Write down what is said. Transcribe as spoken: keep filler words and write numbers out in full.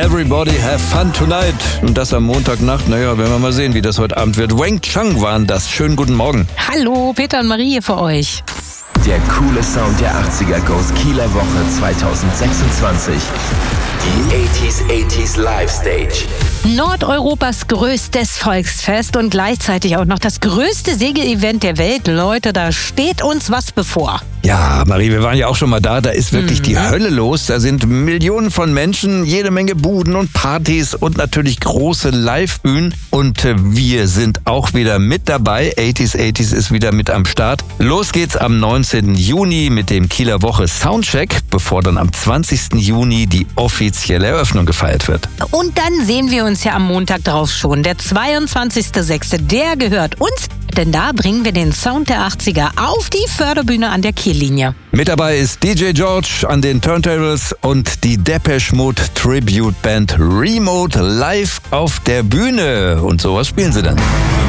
Everybody have fun tonight. Und das am Montagnacht. Naja, werden wir mal sehen, wie das heute Abend wird. Wang Chung waren das. Schönen guten Morgen. Hallo, Peter und Marie hier für euch. Der coole Sound der achtziger Goes Kieler Woche zweitausendsechsundzwanzig. Die achtziger achtziger Live Stage. Nordeuropas größtes Volksfest und gleichzeitig auch noch das größte Segelevent der Welt. Leute, da steht uns was bevor. Ja, Marie, wir waren ja auch schon mal da. Da ist wirklich mhm. die Hölle los. Da sind Millionen von Menschen, jede Menge Buden und Partys und natürlich große Live-Bühnen. Und äh, wir sind auch wieder mit dabei. achtziger achtziger ist wieder mit am Start. Los geht's am neunzehnten Juni mit dem Kieler Woche Soundcheck, bevor dann am zwanzigsten Juni die offizielle Eröffnung gefeiert wird. Und dann sehen wir uns ja am Montag drauf schon. Der zweiundzwanzigster sechste, der gehört uns. Denn da bringen wir den Sound der achtziger auf die Förderbühne an der Kiellinie. Mit dabei ist D J George an den Turntables und die Depeche Mode Tribute Band Remote live auf der Bühne. Und sowas spielen sie dann.